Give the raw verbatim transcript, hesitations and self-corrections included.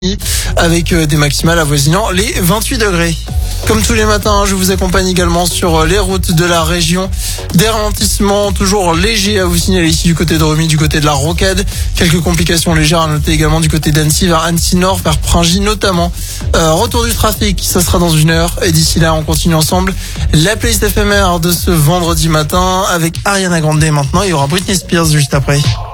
avec des maximales avoisinant les vingt-huit degrés. Comme tous les matins, je vous accompagne également sur les routes de la région. Des ralentissements toujours légers à vous signaler ici du côté de Remy, du côté de la Rocade. Quelques complications légères à noter également du côté d'Annecy vers Annecy-Nord, vers Pringy notamment. Euh, retour du trafic, ça sera dans une heure. Et d'ici là, on continue ensemble la playlist éphémère de ce vendredi matin avec Ariana Grande maintenant. Il y aura Britney Spears juste après.